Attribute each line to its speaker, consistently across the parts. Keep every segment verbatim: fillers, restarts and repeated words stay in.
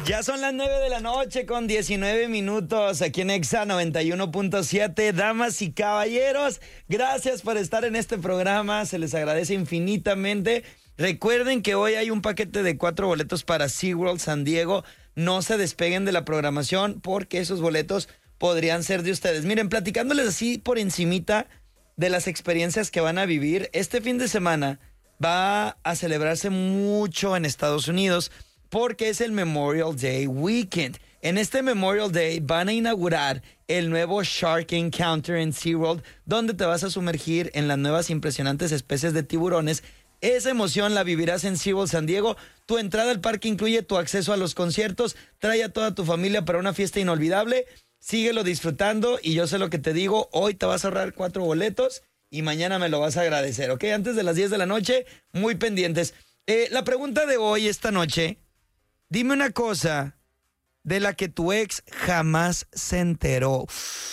Speaker 1: Ya son las nueve de la noche con diecinueve minutos aquí en Exa noventa y uno punto siete. Damas y caballeros, gracias por estar en este programa. Se les agradece infinitamente. Recuerden que hoy hay un paquete de cuatro boletos para SeaWorld San Diego. No se despeguen de la programación porque esos boletos podrían ser de ustedes. Miren, platicándoles así por encimita de las experiencias que van a vivir. Este fin de semana va a celebrarse mucho en Estados Unidos porque es el Memorial Day Weekend. En este Memorial Day van a inaugurar el nuevo Shark Encounter en SeaWorld, donde te vas a sumergir en las nuevas impresionantes especies de tiburones. Esa emoción la vivirás en SeaWorld San Diego. Tu entrada al parque incluye tu acceso a los conciertos. Trae a toda tu familia para una fiesta inolvidable. Síguelo disfrutando y yo sé lo que te digo. Hoy te vas a ahorrar cuatro boletos y mañana me lo vas a agradecer, ¿ok? Antes de las diez de la noche, muy pendientes. Eh, la pregunta de hoy, esta noche, dime una cosa de la que tu ex jamás se enteró.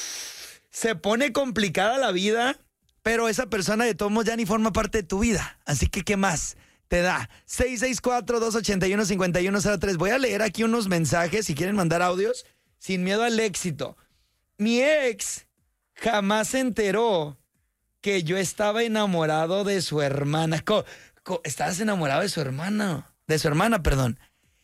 Speaker 1: Se pone complicada la vida, pero esa persona de todos modos ya ni forma parte de tu vida. Así que, ¿qué más te da? seis seis cuatro, dos ocho uno, cinco uno cero tres. Voy a leer aquí unos mensajes si quieren mandar audios. Sin miedo al éxito. Mi ex jamás se enteró que yo estaba enamorado de su hermana. Co- co- ¿Estabas enamorado de su hermana? De su hermana, perdón.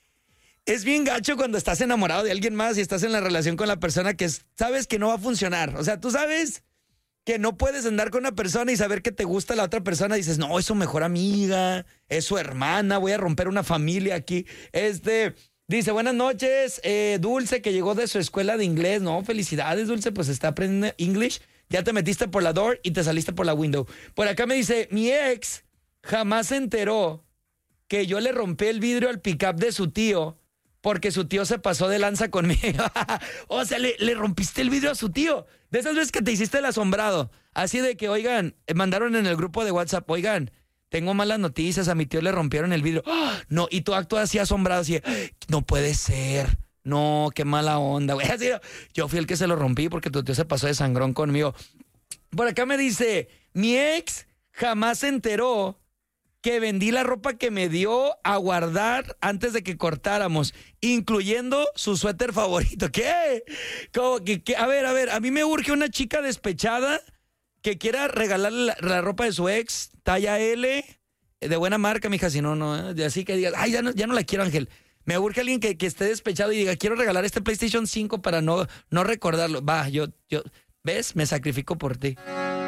Speaker 1: Es bien gacho cuando estás enamorado de alguien más y estás en la relación con la persona que es- sabes que no va a funcionar. O sea, tú sabes que no puedes andar con una persona y saber que te gusta la otra persona. Dices, no, es su mejor amiga, es su hermana, voy a romper una familia aquí. Este... Dice, buenas noches, eh, Dulce, que llegó de su escuela de inglés. No, felicidades, Dulce, pues está aprendiendo English. Ya te metiste por la door y te saliste por la window. Por acá me dice, mi ex jamás se enteró que yo le rompí el vidrio al pickup de su tío porque su tío se pasó de lanza conmigo. O sea, le, le rompiste el vidrio a su tío. De esas veces que te hiciste el asombrado. Así de que, oigan, mandaron en el grupo de WhatsApp, oigan, tengo malas noticias, a mi tío le rompieron el vidrio. ¡Oh! No, y tú actúas así asombrado, así, no puede ser, no, qué mala onda, güey. Así, yo fui el que se lo rompí porque tu tío se pasó de sangrón conmigo. Por acá me dice, mi ex jamás se enteró que vendí la ropa que me dio a guardar antes de que cortáramos, incluyendo su suéter favorito. ¿Qué? ¿Cómo que, que? A ver, a ver, a mí me urge una chica despechada que quiera regalarle la, la ropa de su ex, talla L, de buena marca, mija, si no, no, de así que digas, ay, ya no, ya no la quiero, Ángel. Me urge alguien que, que esté despechado y diga, quiero regalar este PlayStation cinco para no, no recordarlo. Va, yo, yo, ¿ves? Me sacrifico por ti.